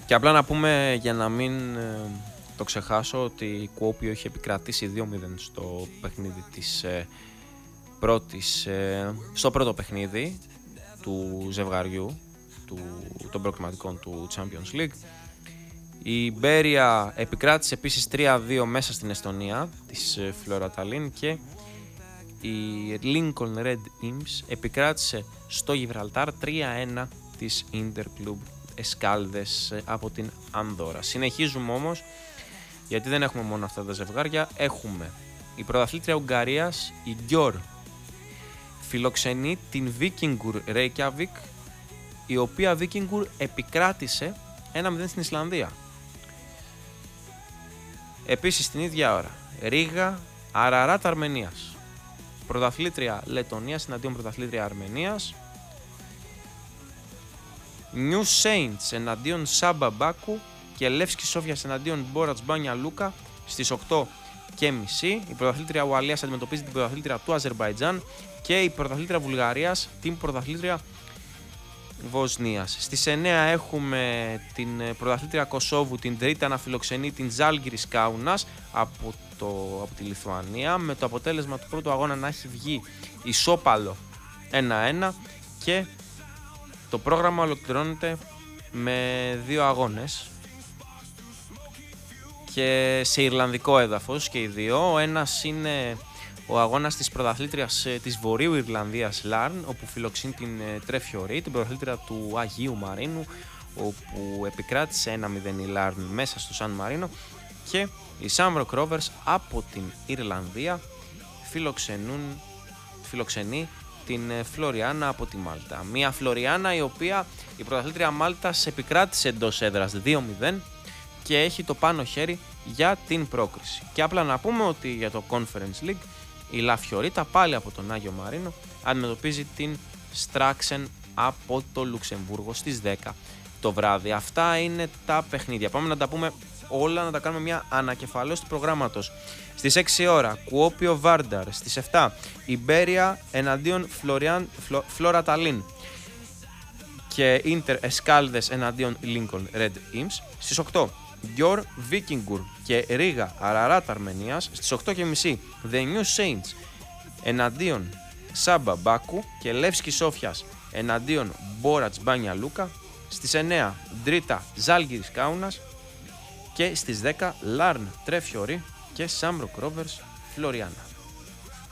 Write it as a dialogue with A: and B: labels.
A: Και απλά να πούμε για να μην το ξεχάσω ότι η Κουόπιο είχε επικρατήσει 2-0 στο παιχνίδι της στο πρώτο παιχνίδι του ζευγαριού των προκριματικών του Champions League. Η Μπέρια επικράτησε επίσης 3-2 μέσα στην Εστονία της Flora Tallinn και η Lincoln Red Imps επικράτησε στο Γιβραλτάρ 3-1 της Interclub Escaldes από την Ανδόρα. Συνεχίζουμε όμως, γιατί δεν έχουμε μόνο αυτά τα ζευγάρια. Έχουμε η πρωταθλήτρια Ουγγαρίας, η Gjör, φιλοξενεί την Víkingur Reykjavik, η οποία Víkingur επικράτησε 1-0 στην Ισλανδία. Επίσης την ίδια ώρα, Ρίγα Αραράτ Αρμενίας, πρωταθλήτρια Λετωνίας εναντίον πρωταθλήτρια Αρμενίας. New Saints εναντίον Σάμπα Μπάκου και Λεύσκι Σόφιας εναντίον Μπόρατς Μπάνια Λούκα στις 8:30. Η πρωταθλήτρια Ουαλίας αντιμετωπίζει την πρωταθλήτρια του Αζερμπαϊτζάν και η πρωταθλήτρια Βουλγαρίας την πρωταθλήτρια Βοσνίας. Στις 9 έχουμε την πρωταθλήτρια Κωσόβου, την Τρίτα, να φιλοξενεί την Ζάλγκιρις Κάουνας από τη Λιθουανία, με το αποτέλεσμα του πρώτου αγώνα να έχει βγει ισόπαλο 1-1 και το πρόγραμμα ολοκληρώνεται με 2 αγώνες και σε Ιρλανδικό έδαφος και οι δύο. Ο ένας είναι ο αγώνας της πρωταθλήτριας της Βορείου Ιρλανδίας Λάρν, όπου φιλοξενεί την Τρεφιορί, την πρωταθλήτρια του Αγίου Μαρίνου, όπου επικράτησε 1-0 η Λάρν μέσα στο Σαν Μαρίνο, και οι Σάμροκ Ρόβερς από την Ιρλανδία φιλοξενεί την Φλωριάνα από τη Μάλτα. Μια Φλωριάνα η οποία η πρωταθλήτρια Μάλτας επικράτησε εντός έδρας 2-0 και έχει το πάνω χέρι για την πρόκριση. Και απλά να πούμε ότι για το Conference League η Λα Φιωρίτα, πάλι από τον Άγιο Μαρίνο, αντιμετωπίζει την Στράξεν από το Λουξεμβούργο στις 10 το βράδυ. Αυτά είναι τα παιχνίδια. Πάμε να τα πούμε όλα, να τα κάνουμε μια ανακεφαλαίωση του προγράμματος. Στις 6 ώρα, Κουόπιο Βάρνταρ. Στις 7, Ιμπέρια εναντίον Flora Tallinn και Inter Escaldes εναντίον Lincoln Red Imps. Στις 8, Gjör Víkingur και Ρίγα Αραράτ Αρμενίας. Στις 8:30, The New Saints εναντίον Σάμπα Μπάκου και Λεύσκι Σόφιας εναντίον Μπόρατς Μπάνια Λούκα. Στις 9, Τρίτα Ζάλγκιρις Κάουνας και στις 10, Λάρν Τρεφιορί και Σάμροκ Ρόβερς Φλωριάνα.